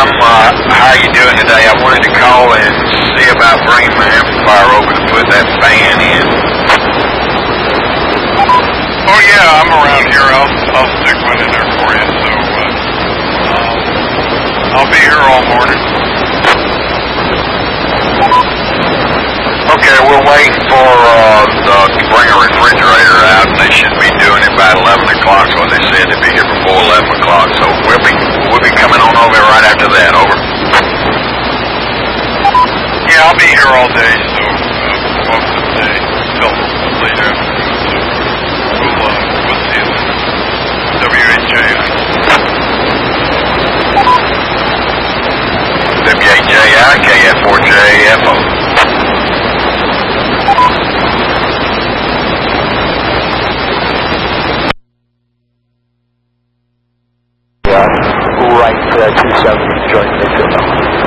How you doing today? I wanted to call and see about bringing my amplifier over to put that fan in. Oh yeah, I'm around here. I'll stick one in there for you. So I'll be here all morning. Okay, we're waiting for to bring a refrigerator out, and they should be doing it by 11 o'clock. So they said they'd be here before 11 o'clock. So we'll be coming on over right after that. Over. Yeah, I'll be here all day. So most of the day till late afternoon. So we'll see you then. WHJI. WHJI, KF4JFO. Right for that 270 joint midfield.